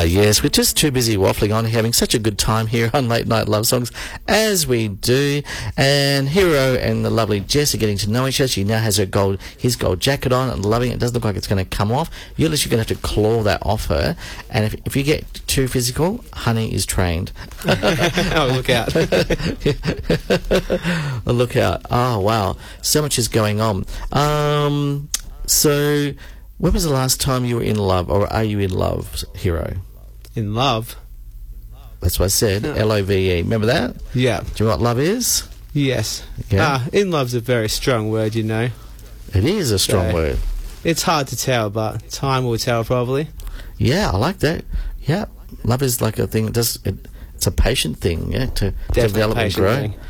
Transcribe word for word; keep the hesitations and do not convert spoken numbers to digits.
yes, we're just too busy waffling on, having such a good time here on Late Night Love Songs, as we do. And Hero and the lovely Jess are getting to know each other. She now has her gold, his gold jacket on and loving it. It doesn't look like it's going to come off. You're literally going to have to claw that off her. And if, if you get too physical, honey is trained. Oh, look out. Look out. Oh, wow. So much is going on. Um, so... When was the last time you were in love, or are you in love, Hero? In love? That's what I said, Oh. L O V E. Remember that? Yeah. Do you know what love is? Yes. Yeah. Ah, in love's a very strong word, you know. It is a strong Yeah. word. It's hard to tell, but time will tell, probably. Yeah, I like that. Yeah, love is like a thing that does... It, it's a patient thing, yeah, to Definitely develop and patient grow. thing.